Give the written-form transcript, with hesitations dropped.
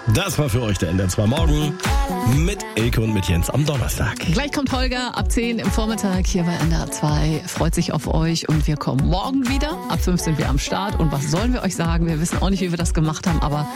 Das war für euch der NDR 2 Morgen mit Elke und mit Jens am Donnerstag. Gleich kommt Holger ab 10 im Vormittag hier bei NDR 2. Freut sich auf euch und wir kommen morgen wieder. Ab 5 sind wir am Start. Und was sollen wir euch sagen? Wir wissen auch nicht, wie wir das gemacht haben, aber